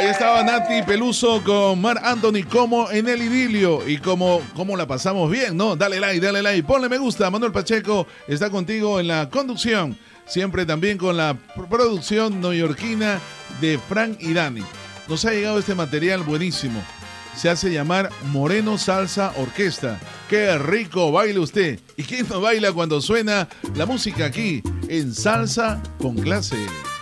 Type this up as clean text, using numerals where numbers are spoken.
Ahí estaba Nati Peluso con Mar Anthony, como en el idilio. Y como la pasamos bien, ¿no? Dale like, ponle me gusta. Manuel Pacheco está contigo en la conducción. Siempre también con la producción neoyorquina de Frank y Dani. Nos ha llegado este material buenísimo. Se hace llamar Moreno Salsa Orquesta. ¡Qué rico baila usted! ¿Y quién no baila cuando suena la música aquí en Salsa con Clase?